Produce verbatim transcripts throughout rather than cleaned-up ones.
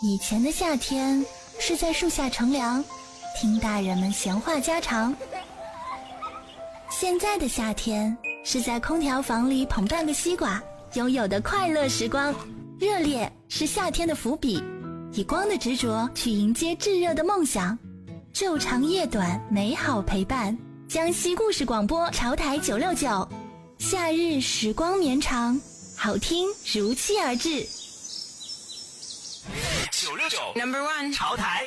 以前的夏天是在树下乘凉，听大人们闲话家常。现在的夏天是在空调房里捧半个西瓜，拥有的快乐时光。热烈是夏天的伏笔，以光的执着去迎接炙热的梦想。昼长夜短，美好陪伴。江西故事广播潮台九六九，夏日时光绵长，好听如期而至。 九六九 Number One 潮台，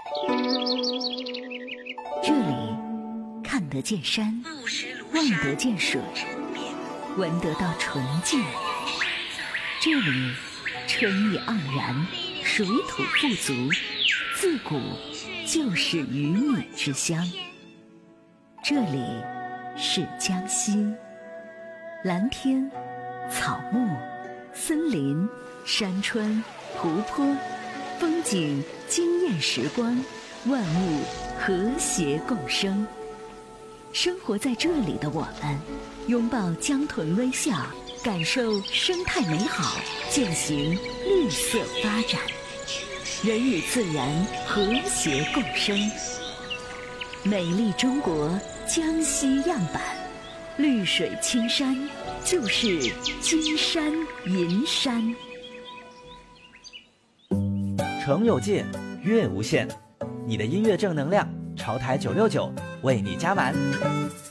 这里看得见山，望得见水，闻得到纯净。这里春意盎然，水土富足，自古就是鱼米之乡。这里是江西，蓝天、草木、森林、山川、湖泊，风景惊艳时光，万物和谐共生。生活在这里的我们，拥抱江豚微笑，感受生态美好，践行绿色发展，人与自然和谐共生。美丽中国江西样板，绿水青山就是金山银山。 城有界，乐无限，你的音乐正能量，潮台九六九为你加满。